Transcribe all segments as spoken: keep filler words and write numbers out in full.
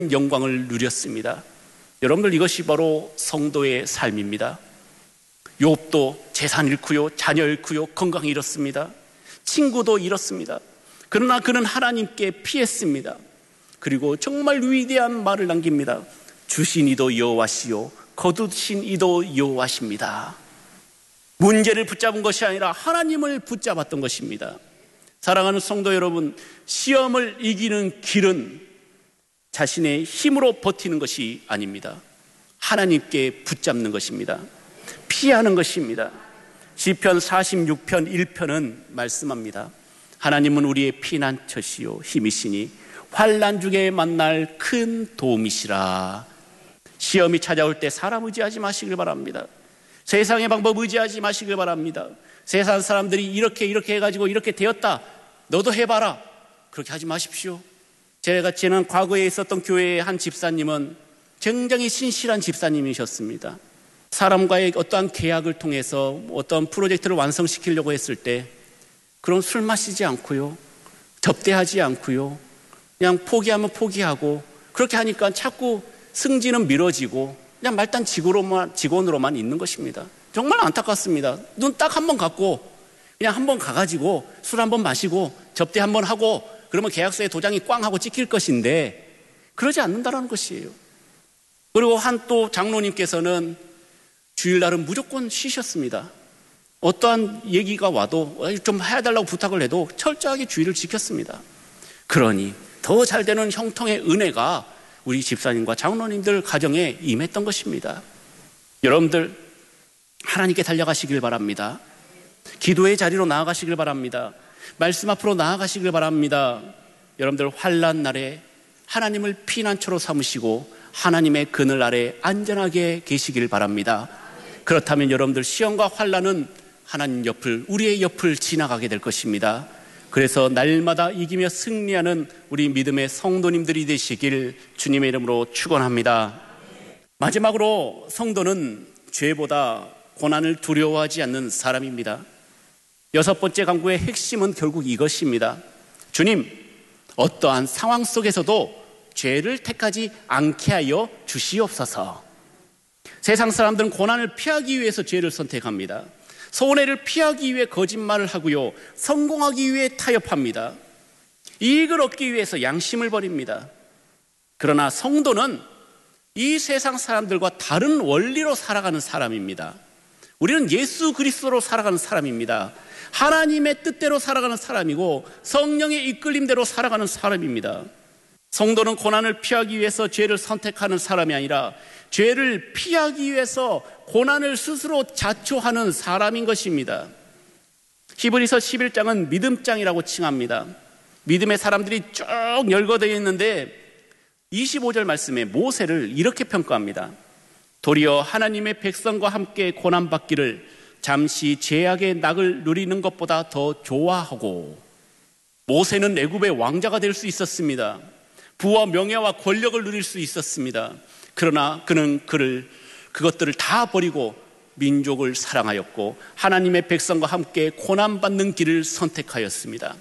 영광을 누렸습니다. 여러분들, 이것이 바로 성도의 삶입니다. 욥도 재산 잃고요, 자녀 잃고요, 건강 잃었습니다. 친구도 잃었습니다. 그러나 그는 하나님께 피했습니다. 그리고 정말 위대한 말을 남깁니다. 주신 이도 여호와시요 거두신 이도 여호와십니다. 문제를 붙잡은 것이 아니라 하나님을 붙잡았던 것입니다. 사랑하는 성도 여러분, 시험을 이기는 길은 자신의 힘으로 버티는 것이 아닙니다. 하나님께 붙잡는 것입니다. 피하는 것입니다. 시편 사십육 편 일 편은 말씀합니다. 하나님은 우리의 피난처시요 힘이시니 환난 중에 만날 큰 도움이시라. 시험이 찾아올 때 사람 의지하지 마시길 바랍니다. 세상의 방법 의지하지 마시길 바랍니다. 세상 사람들이 이렇게 이렇게 해가지고 이렇게 되었다, 너도 해봐라, 그렇게 하지 마십시오. 제가 지난 과거에 있었던 교회의 한 집사님은 굉장히 신실한 집사님이셨습니다. 사람과의 어떠한 계약을 통해서 어떤 프로젝트를 완성시키려고 했을 때 그런 술 마시지 않고요, 접대하지 않고요, 그냥 포기하면 포기하고, 그렇게 하니까 자꾸 승진은 미뤄지고 그냥 말단 직원으로만, 직원으로만 있는 것입니다. 정말 안타깝습니다. 눈 딱 한 번 감고 그냥 한 번 가가지고 술 한 번 마시고 접대 한 번 하고 그러면 계약서에 도장이 꽝 하고 찍힐 것인데 그러지 않는다는 것이에요. 그리고 한 또 장로님께서는 주일날은 무조건 쉬셨습니다. 어떠한 얘기가 와도 좀 해달라고 부탁을 해도 철저하게 주의를 지켰습니다. 그러니 더 잘되는 형통의 은혜가 우리 집사님과 장로님들 가정에 임했던 것입니다. 여러분들, 하나님께 달려가시길 바랍니다. 기도의 자리로 나아가시길 바랍니다. 말씀 앞으로 나아가시길 바랍니다. 여러분들, 환난 날에 하나님을 피난처로 삼으시고 하나님의 그늘 아래 안전하게 계시길 바랍니다. 그렇다면 여러분들, 시험과 환난은 하나님 옆을, 우리의 옆을 지나가게 될 것입니다. 그래서 날마다 이기며 승리하는 우리 믿음의 성도님들이 되시길 주님의 이름으로 축원합니다. 마지막으로, 성도는 죄보다 고난을 두려워하지 않는 사람입니다. 여섯 번째 강구의 핵심은 결국 이것입니다. 주님, 어떠한 상황 속에서도 죄를 택하지 않게 하여 주시옵소서. 세상 사람들은 고난을 피하기 위해서 죄를 선택합니다. 손해를 피하기 위해 거짓말을 하고요, 성공하기 위해 타협합니다. 이익을 얻기 위해서 양심을 버립니다. 그러나 성도는 이 세상 사람들과 다른 원리로 살아가는 사람입니다. 우리는 예수 그리스도로 살아가는 사람입니다. 하나님의 뜻대로 살아가는 사람이고 성령의 이끌림대로 살아가는 사람입니다. 성도는 고난을 피하기 위해서 죄를 선택하는 사람이 아니라 죄를 피하기 위해서 고난을 스스로 자초하는 사람인 것입니다. 히브리서 십일 장은 믿음장이라고 칭합니다. 믿음의 사람들이 쭉 열거되어 있는데 이십오 절 말씀에 모세를 이렇게 평가합니다. 도리어 하나님의 백성과 함께 고난받기를 잠시 죄악의 낙을 누리는 것보다 더 좋아하고. 모세는 애굽의 왕자가 될 수 있었습니다. 부와 명예와 권력을 누릴 수 있었습니다. 그러나 그는 그를 그것들을 다 버리고 민족을 사랑하였고 하나님의 백성과 함께 고난받는 길을 선택하였습니다.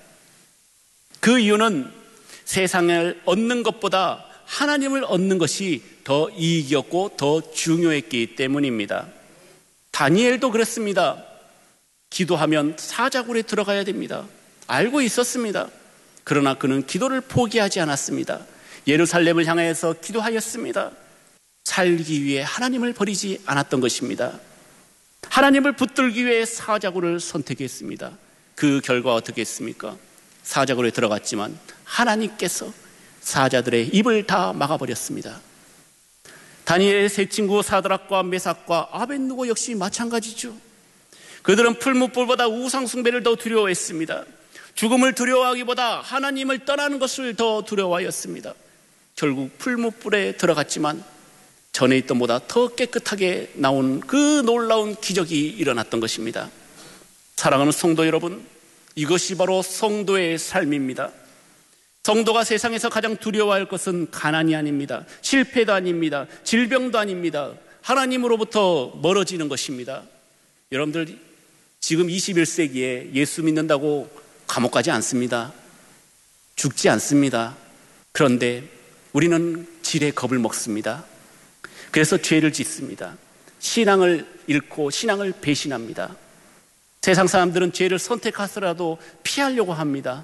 그 이유는 세상을 얻는 것보다 하나님을 얻는 것이 더 이익이었고 더 중요했기 때문입니다. 다니엘도 그랬습니다. 기도하면 사자굴에 들어가야 됩니다. 알고 있었습니다. 그러나 그는 기도를 포기하지 않았습니다. 예루살렘을 향해서 기도하였습니다. 살기 위해 하나님을 버리지 않았던 것입니다. 하나님을 붙들기 위해 사자굴을 선택했습니다. 그 결과 어떻게 했습니까? 사자굴에 들어갔지만 하나님께서 사자들의 입을 다 막아버렸습니다. 다니엘의 세 친구 사드락과 메삭과 아벳느고 역시 마찬가지죠. 그들은 풀무불보다 우상 숭배를 더 두려워했습니다. 죽음을 두려워하기보다 하나님을 떠나는 것을 더 두려워하였습니다. 결국 풀무불에 들어갔지만 전에 있던 보다 더 깨끗하게 나온 그 놀라운 기적이 일어났던 것입니다. 사랑하는 성도 여러분, 이것이 바로 성도의 삶입니다. 성도가 세상에서 가장 두려워할 것은 가난이 아닙니다. 실패도 아닙니다. 질병도 아닙니다. 하나님으로부터 멀어지는 것입니다. 여러분들, 지금 이십일 세기에 예수 믿는다고 감옥 가지 않습니다. 죽지 않습니다. 그런데 우리는 질의 겁을 먹습니다. 그래서 죄를 짓습니다. 신앙을 잃고 신앙을 배신합니다. 세상 사람들은 죄를 선택하더라도 피하려고 합니다.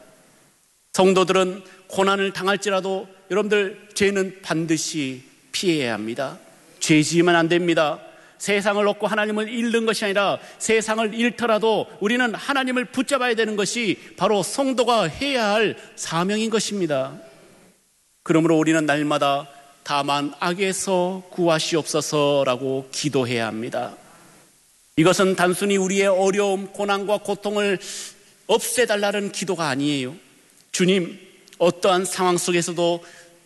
성도들은 고난을 당할지라도 여러분들 죄는 반드시 피해야 합니다. 죄 지으면 안 됩니다. 세상을 얻고 하나님을 잃는 것이 아니라 세상을 잃더라도 우리는 하나님을 붙잡아야 되는 것이 바로 성도가 해야 할 사명인 것입니다. 그러므로 우리는 날마다 다만 악에서 구하시옵소서라고 기도해야 합니다. 이것은 단순히 우리의 어려움, 고난과 고통을 없애달라는 기도가 아니에요. 주님, 어떠한 상황 속에서도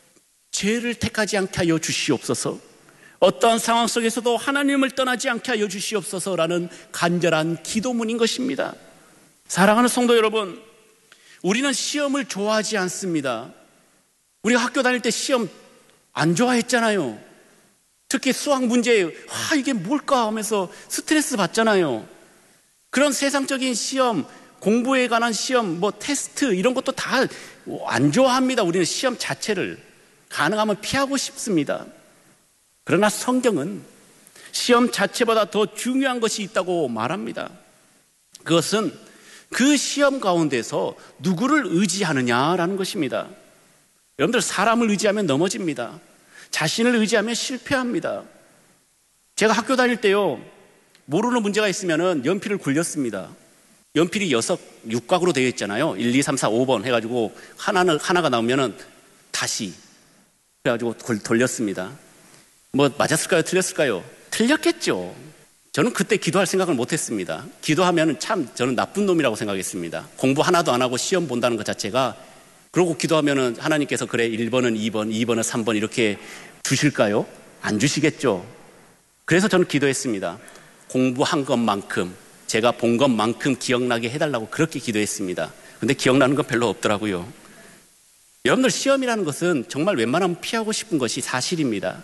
죄를 택하지 않게 하여 주시옵소서, 어떠한 상황 속에서도 하나님을 떠나지 않게 하여 주시옵소서라는 간절한 기도문인 것입니다. 사랑하는 성도 여러분, 우리는 시험을 좋아하지 않습니다. 우리가 학교 다닐 때 시험 안 좋아했잖아요. 특히 수학 문제, 아, 이게 뭘까 하면서 스트레스 받잖아요. 그런 세상적인 시험, 공부에 관한 시험, 뭐 테스트 이런 것도 다 안 좋아합니다. 우리는 시험 자체를 가능하면 피하고 싶습니다. 그러나 성경은 시험 자체보다 더 중요한 것이 있다고 말합니다. 그것은 그 시험 가운데서 누구를 의지하느냐라는 것입니다. 여러분들, 사람을 의지하면 넘어집니다. 자신을 의지하면 실패합니다. 제가 학교 다닐 때요, 모르는 문제가 있으면은 연필을 굴렸습니다. 연필이 여섯, 육각으로 되어 있잖아요. 일, 이, 삼, 사, 오 번 해가지고 하나는, 하나가 나오면은 다시 그래가지고 돌렸습니다. 뭐 맞았을까요? 틀렸을까요? 틀렸겠죠. 저는 그때 기도할 생각을 못했습니다. 기도하면 참 저는 나쁜 놈이라고 생각했습니다. 공부 하나도 안 하고 시험 본다는 것 자체가. 그러고 기도하면은 하나님께서 그래 일 번은 이 번, 이 번은 삼 번 이렇게 주실까요? 안 주시겠죠. 그래서 저는 기도했습니다. 공부한 것만큼, 제가 본 것만큼 기억나게 해달라고 그렇게 기도했습니다. 근데 기억나는 건 별로 없더라고요. 여러분들, 시험이라는 것은 정말 웬만하면 피하고 싶은 것이 사실입니다.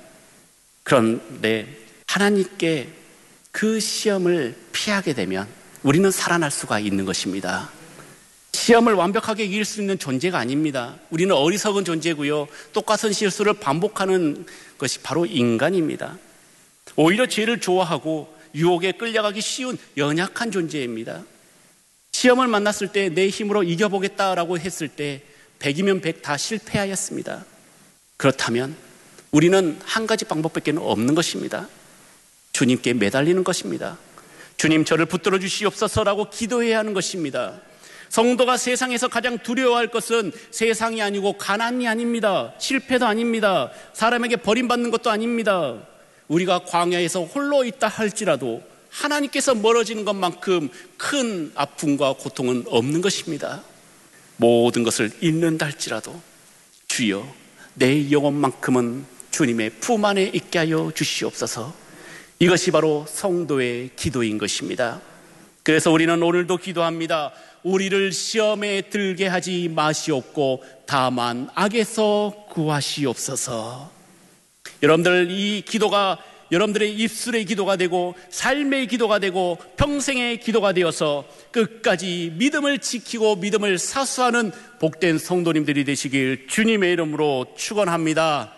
그런데 하나님께 그 시험을 피하게 되면 우리는 살아날 수가 있는 것입니다. 시험을 완벽하게 이길 수 있는 존재가 아닙니다. 우리는 어리석은 존재고요, 똑같은 실수를 반복하는 것이 바로 인간입니다. 오히려 죄를 좋아하고 유혹에 끌려가기 쉬운 연약한 존재입니다. 시험을 만났을 때 내 힘으로 이겨보겠다라고 했을 때 백이면 백 다 실패하였습니다. 그렇다면 우리는 한 가지 방법밖에 없는 것입니다. 주님께 매달리는 것입니다. 주님, 저를 붙들어 주시옵소서라고 기도해야 하는 것입니다. 성도가 세상에서 가장 두려워할 것은 세상이 아니고 가난이 아닙니다. 실패도 아닙니다. 사람에게 버림받는 것도 아닙니다. 우리가 광야에서 홀로 있다 할지라도 하나님께서 멀어지는 것만큼 큰 아픔과 고통은 없는 것입니다. 모든 것을 잃는다 할지라도 주여, 내 영혼만큼은 주님의 품 안에 있게 하여 주시옵소서. 이것이 바로 성도의 기도인 것입니다. 그래서 우리는 오늘도 기도합니다. 우리를 시험에 들게 하지 마시옵고 다만 악에서 구하시옵소서. 여러분들, 이 기도가 여러분들의 입술의 기도가 되고 삶의 기도가 되고 평생의 기도가 되어서 끝까지 믿음을 지키고 믿음을 사수하는 복된 성도님들이 되시길 주님의 이름으로 축원합니다.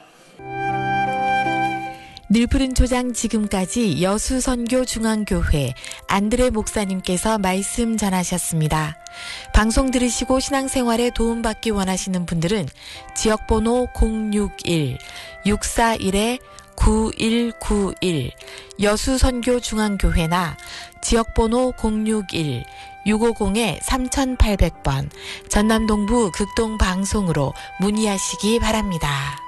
늘푸른 초장 지금까지 여수선교중앙교회 안드레 목사님께서 말씀 전하셨습니다. 방송 들으시고 신앙생활에 도움받기 원하시는 분들은 지역번호 공육일 육사일 구일구일 여수선교중앙교회나 지역번호 공육일 육오공 삼팔공 번 전남동부 극동방송으로 문의하시기 바랍니다.